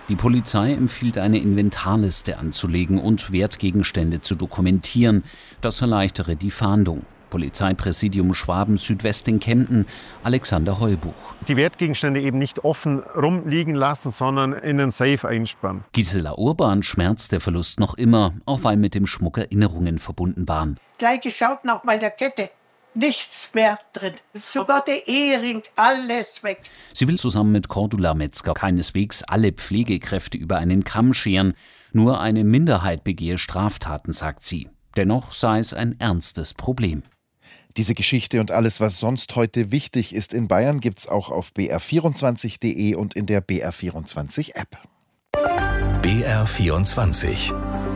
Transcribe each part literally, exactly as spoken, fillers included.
Die Polizei empfiehlt, eine Inventarliste anzulegen und Wertgegenstände zu dokumentieren. Das erleichtere die Fahndung. Polizeipräsidium Schwaben-Südwest in Kempten, Alexander Heubuch. Die Wertgegenstände eben nicht offen rumliegen lassen, sondern in einen Safe einsperren. Gisela Urban schmerzt der Verlust noch immer, auch weil mit dem Schmuck Erinnerungen verbunden waren. Gleich geschaut nach meiner Kette. Nichts mehr drin. Sogar der Ehering, alles weg. Sie will zusammen mit Cordula Metzger keineswegs alle Pflegekräfte über einen Kamm scheren. Nur eine Minderheit begehe Straftaten, sagt sie. Dennoch sei es ein ernstes Problem. Diese Geschichte und alles, was sonst heute wichtig ist in Bayern, gibt's auch auf b r vierundzwanzig punkt d e und in der B R vierundzwanzig App. B R vierundzwanzig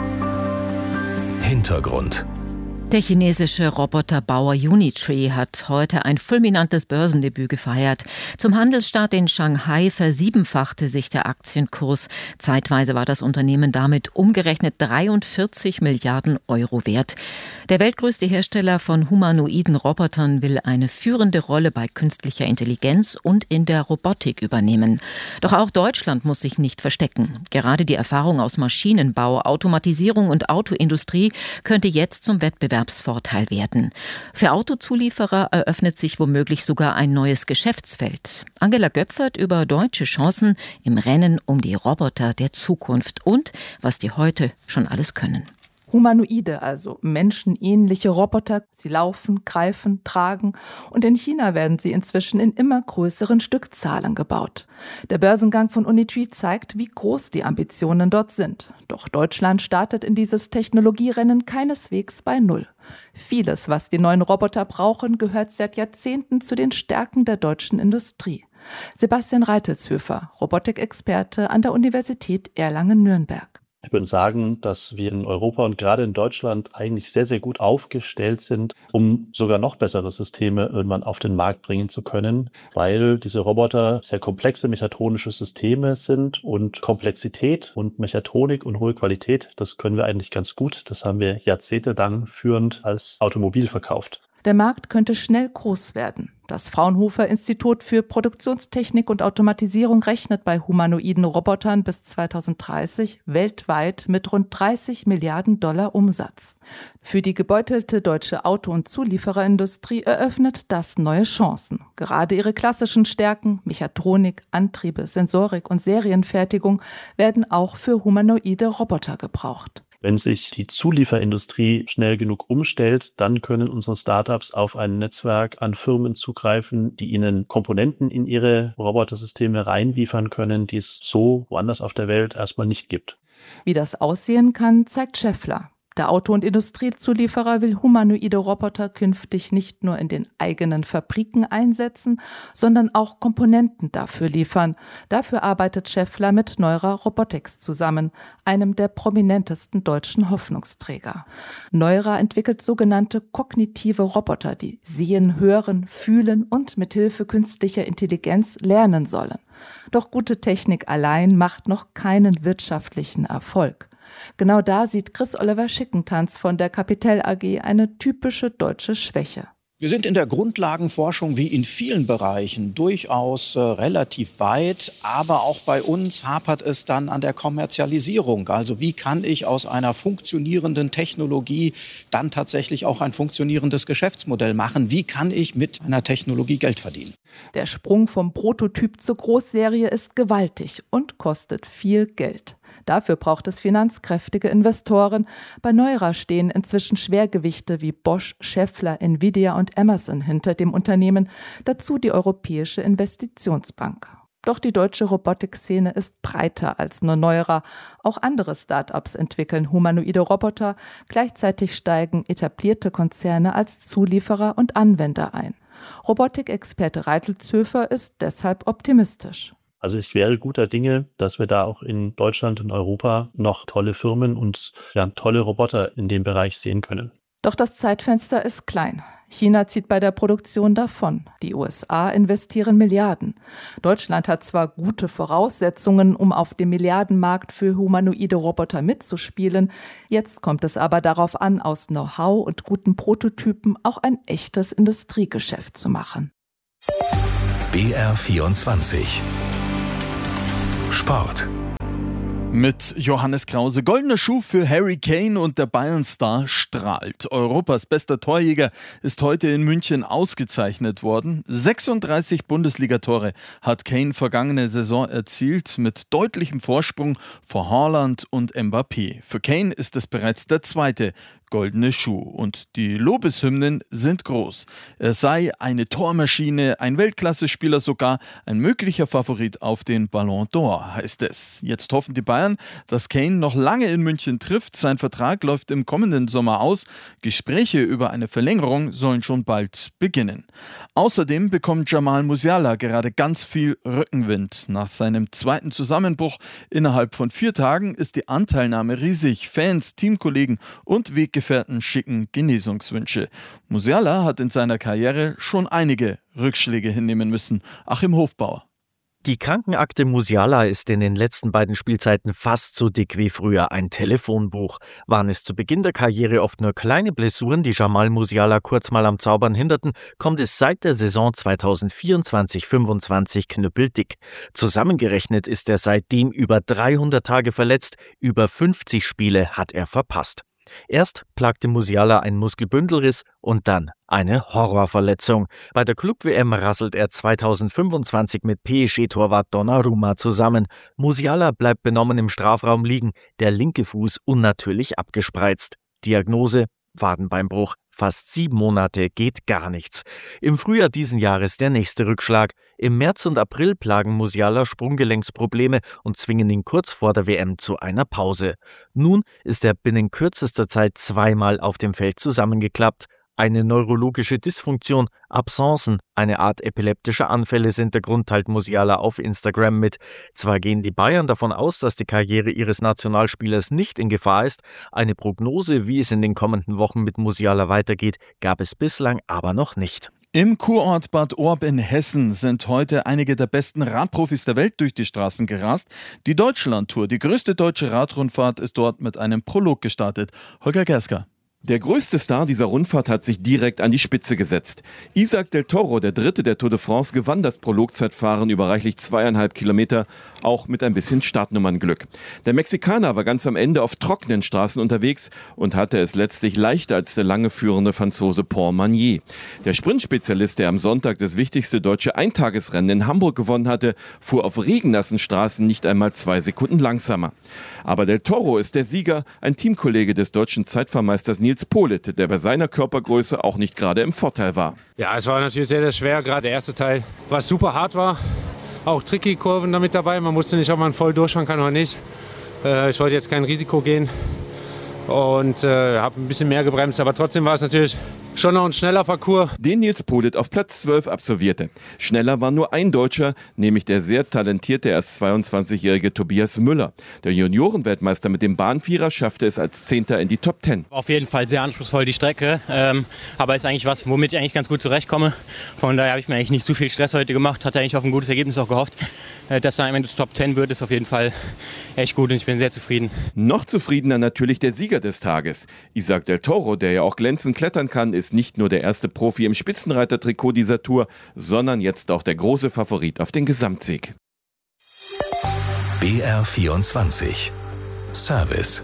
Hintergrund. Der chinesische Roboterbauer Unitree hat heute ein fulminantes Börsendebüt gefeiert. Zum Handelsstart in Shanghai versiebenfachte sich der Aktienkurs. Zeitweise war das Unternehmen damit umgerechnet dreiundvierzig Milliarden Euro wert. Der weltgrößte Hersteller von humanoiden Robotern will eine führende Rolle bei künstlicher Intelligenz und in der Robotik übernehmen. Doch auch Deutschland muss sich nicht verstecken. Gerade die Erfahrung aus Maschinenbau, Automatisierung und Autoindustrie könnte jetzt zum Wettbewerb Vorteil werden. Für Autozulieferer eröffnet sich womöglich sogar ein neues Geschäftsfeld. Angela Göpfert über deutsche Chancen im Rennen um die Roboter der Zukunft und was die heute schon alles können. Humanoide, also menschenähnliche Roboter. Sie laufen, greifen, tragen und in China werden sie inzwischen in immer größeren Stückzahlen gebaut. Der Börsengang von Unitree zeigt, wie groß die Ambitionen dort sind. Doch Deutschland startet in dieses Technologierennen keineswegs bei Null. Vieles, was die neuen Roboter brauchen, gehört seit Jahrzehnten zu den Stärken der deutschen Industrie. Sebastian Reitelshöfer, Robotikexperte an der Universität Erlangen-Nürnberg. Ich würde sagen, dass wir in Europa und gerade in Deutschland eigentlich sehr, sehr gut aufgestellt sind, um sogar noch bessere Systeme irgendwann auf den Markt bringen zu können, weil diese Roboter sehr komplexe mechatronische Systeme sind und Komplexität und Mechatronik und hohe Qualität, das können wir eigentlich ganz gut. Das haben wir jahrzehntelang führend als Automobil verkauft. Der Markt könnte schnell groß werden. Das Fraunhofer-Institut für Produktionstechnik und Automatisierung rechnet bei humanoiden Robotern bis zweitausenddreißig weltweit mit rund dreißig Milliarden Dollar Umsatz. Für die gebeutelte deutsche Auto- und Zuliefererindustrie eröffnet das neue Chancen. Gerade ihre klassischen Stärken, Mechatronik, Antriebe, Sensorik und Serienfertigung, werden auch für humanoide Roboter gebraucht. Wenn sich die Zulieferindustrie schnell genug umstellt, dann können unsere Startups auf ein Netzwerk an Firmen zugreifen, die ihnen Komponenten in ihre Robotersysteme reinliefern können, die es so woanders auf der Welt erstmal nicht gibt. Wie das aussehen kann, zeigt Schaeffler. Der Auto- und Industriezulieferer will humanoide Roboter künftig nicht nur in den eigenen Fabriken einsetzen, sondern auch Komponenten dafür liefern. Dafür arbeitet Schaeffler mit Neura Robotics zusammen, einem der prominentesten deutschen Hoffnungsträger. Neura entwickelt sogenannte kognitive Roboter, die sehen, hören, fühlen und mithilfe künstlicher Intelligenz lernen sollen. Doch gute Technik allein macht noch keinen wirtschaftlichen Erfolg. Genau da sieht Chris-Oliver Schickentanz von der Capital A G eine typische deutsche Schwäche. Wir sind in der Grundlagenforschung wie in vielen Bereichen durchaus äh, relativ weit, aber auch bei uns hapert es dann an der Kommerzialisierung. Also wie kann ich aus einer funktionierenden Technologie dann tatsächlich auch ein funktionierendes Geschäftsmodell machen? Wie kann ich mit einer Technologie Geld verdienen? Der Sprung vom Prototyp zur Großserie ist gewaltig und kostet viel Geld. Dafür braucht es finanzkräftige Investoren. Bei Neura stehen inzwischen Schwergewichte wie Bosch, Schaeffler, Nvidia und Amazon hinter dem Unternehmen, dazu die Europäische Investitionsbank. Doch die deutsche Robotikszene ist breiter als nur Neura. Auch andere Start-ups entwickeln humanoide Roboter. Gleichzeitig steigen etablierte Konzerne als Zulieferer und Anwender ein. Robotikexperte Reitelshöfer ist deshalb optimistisch. Also ich wäre guter Dinge, dass wir da auch in Deutschland und Europa noch tolle Firmen und ja, tolle Roboter in dem Bereich sehen können. Doch das Zeitfenster ist klein. China zieht bei der Produktion davon. Die U S A investieren Milliarden. Deutschland hat zwar gute Voraussetzungen, um auf dem Milliardenmarkt für humanoide Roboter mitzuspielen. Jetzt kommt es aber darauf an, aus Know-how und guten Prototypen auch ein echtes Industriegeschäft zu machen. B R vierundzwanzig Sport. Mit Johannes Krause. Goldener Schuh für Harry Kane und der Bayern-Star strahlt. Europas bester Torjäger ist heute in München ausgezeichnet worden. sechsunddreißig Bundesligatore hat Kane vergangene Saison erzielt, mit deutlichem Vorsprung vor Haaland und Mbappé. Für Kane ist es bereits der zweite goldene Schuh und die Lobeshymnen sind groß. Er sei eine Tormaschine, ein Weltklasse-Spieler, sogar ein möglicher Favorit auf den Ballon d'Or, heißt es. Jetzt hoffen die Bayern, dass Kane noch lange in München trifft. Sein Vertrag läuft im kommenden Sommer aus. Gespräche über eine Verlängerung sollen schon bald beginnen. Außerdem bekommt Jamal Musiala gerade ganz viel Rückenwind. Nach seinem zweiten Zusammenbruch innerhalb von vier Tagen ist die Anteilnahme riesig. Fans, Teamkollegen und Weggefährten schicken Genesungswünsche. Musiala hat in seiner Karriere schon einige Rückschläge hinnehmen müssen. Achim Hofbauer. Die Krankenakte Musiala ist in den letzten beiden Spielzeiten fast so dick wie früher ein Telefonbuch. Waren es zu Beginn der Karriere oft nur kleine Blessuren, die Jamal Musiala kurz mal am Zaubern hinderten, kommt es seit der Saison zweitausendvierundzwanzig fünfundzwanzig knüppeldick. Zusammengerechnet ist er seitdem über dreihundert Tage verletzt, über fünfzig Spiele hat er verpasst. Erst plagte Musiala ein Muskelbündelriss und dann eine Horrorverletzung. Bei der Club-W M rasselt er zweitausendfünfundzwanzig mit P S G-Torwart Donnarumma zusammen. Musiala bleibt benommen im Strafraum liegen, der linke Fuß unnatürlich abgespreizt. Diagnose: Wadenbeinbruch. Fast sieben Monate geht gar nichts. Im Frühjahr diesen Jahres der nächste Rückschlag. Im März und April plagen Musiala Sprunggelenksprobleme und zwingen ihn kurz vor der W M zu einer Pause. Nun ist er binnen kürzester Zeit zweimal auf dem Feld zusammengeklappt. Eine neurologische Dysfunktion, Absencen, eine Art epileptischer Anfälle sind der Grund, teilt Musiala auf Instagram mit. Zwar gehen die Bayern davon aus, dass die Karriere ihres Nationalspielers nicht in Gefahr ist, eine Prognose, wie es in den kommenden Wochen mit Musiala weitergeht, gab es bislang aber noch nicht. Im Kurort Bad Orb in Hessen sind heute einige der besten Radprofis der Welt durch die Straßen gerast. Die Deutschlandtour, die größte deutsche Radrundfahrt, ist dort mit einem Prolog gestartet. Holger Gersker. Der größte Star dieser Rundfahrt hat sich direkt an die Spitze gesetzt. Isaac del Toro, der Dritte der Tour de France, gewann das Prologzeitfahren über reichlich zweieinhalb Kilometer, auch mit ein bisschen Startnummernglück. Der Mexikaner war ganz am Ende auf trockenen Straßen unterwegs und hatte es letztlich leichter als der lange führende Franzose Paul Magnier. Der Sprintspezialist, der am Sonntag das wichtigste deutsche Eintagesrennen in Hamburg gewonnen hatte, fuhr auf regennassen Straßen nicht einmal zwei Sekunden langsamer. Aber del Toro ist der Sieger, ein Teamkollege des deutschen Zeitfahrmeisters Nils Politt, der bei seiner Körpergröße auch nicht gerade im Vorteil war. Ja, es war natürlich sehr, sehr schwer, gerade der erste Teil, was super hart war. Auch tricky Kurven damit dabei, man wusste nicht, ob man voll durchfahren kann oder nicht. Äh, ich wollte jetzt kein Risiko gehen und äh, habe ein bisschen mehr gebremst, aber trotzdem war es natürlich schon noch ein schneller Parcours. Den Nils Politt auf Platz zwölf absolvierte. Schneller war nur ein Deutscher, nämlich der sehr talentierte, erst zweiundzwanzigjährige Tobias Müller. Der Juniorenweltmeister mit dem Bahnvierer schaffte es als Zehnter in die Top Ten. Auf jeden Fall sehr anspruchsvoll die Strecke, ähm, aber ist eigentlich was, womit ich eigentlich ganz gut zurechtkomme. Von daher habe ich mir eigentlich nicht zu viel Stress heute gemacht, hatte eigentlich auf ein gutes Ergebnis auch gehofft. Äh, dass dann am Ende Top Ten wird, ist auf jeden Fall echt gut und ich bin sehr zufrieden. Noch zufriedener natürlich der Sieger des Tages. Isaac del Toro, der ja auch glänzend klettern kann, ist nicht nur der erste Profi im Spitzenreitertrikot dieser Tour, sondern jetzt auch der große Favorit auf den Gesamtsieg. B R vierundzwanzig Service.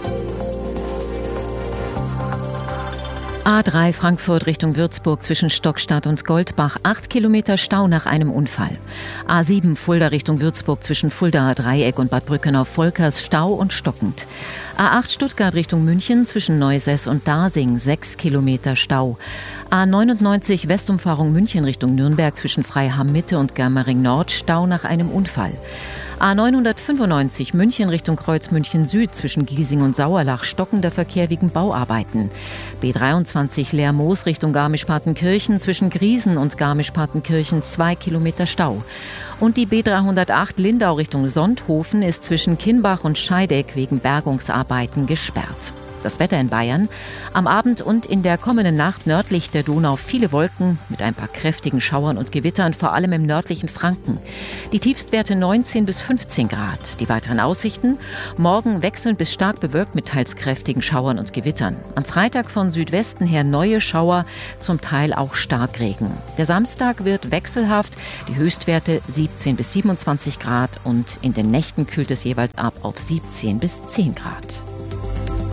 A drei Frankfurt Richtung Würzburg zwischen Stockstadt und Goldbach. Acht Kilometer Stau nach einem Unfall. A sieben Fulda Richtung Würzburg zwischen Fuldaer Dreieck und Bad Brückenau-Volkers. Stau und stockend. A acht Stuttgart Richtung München zwischen Neusess und Dasing. Sechs Kilometer Stau. A neunundneunzig Westumfahrung München Richtung Nürnberg zwischen Freiham Mitte und Germering Nord. Stau nach einem Unfall. A neunhundertfünfundneunzig München Richtung Kreuz München Süd zwischen Giesing und Sauerlach, stockender Verkehr wegen Bauarbeiten. B dreiundzwanzig Lermoos Richtung Garmisch-Partenkirchen zwischen Griesen und Garmisch-Partenkirchen zwei Kilometer Stau. Und die B dreihundertacht Lindau Richtung Sonthofen ist zwischen Kinnbach und Scheideck wegen Bergungsarbeiten gesperrt. Das Wetter in Bayern. Am Abend und in der kommenden Nacht nördlich der Donau viele Wolken mit ein paar kräftigen Schauern und Gewittern, vor allem im nördlichen Franken. Die Tiefstwerte neunzehn bis fünfzehn Grad. Die weiteren Aussichten: morgen wechselnd bis stark bewölkt mit teils kräftigen Schauern und Gewittern. Am Freitag von Südwesten her neue Schauer, zum Teil auch Starkregen. Der Samstag wird wechselhaft, die Höchstwerte siebzehn bis siebenundzwanzig Grad und in den Nächten kühlt es jeweils ab auf siebzehn bis zehn Grad.